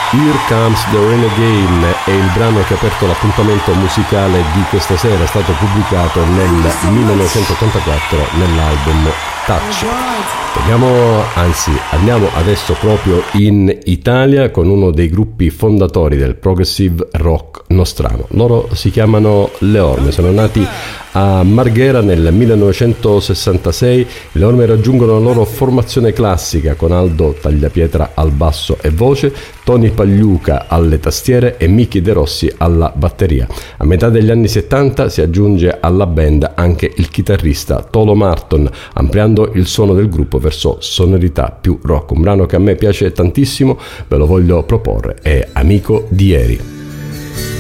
Here Comes the Rain Again è il brano che ha aperto l'appuntamento musicale di questa sera, è stato pubblicato nel 1984 nell'album Touch. Andiamo adesso proprio in Italia con uno dei gruppi fondatori del progressive rock nostrano. Loro si chiamano Le Orme, sono nati a Marghera nel 1966. Le Orme raggiungono la loro formazione classica con Aldo Tagliapietra al basso e voce, Tony Pagliuca alle tastiere e Michi De Rossi alla batteria. A metà degli anni 70 si aggiunge alla band anche il chitarrista Tolo Marton, ampliando il suono del gruppo verso sonorità più rock. Un brano che a me piace tantissimo, ve lo voglio proporre, è Amico di ieri.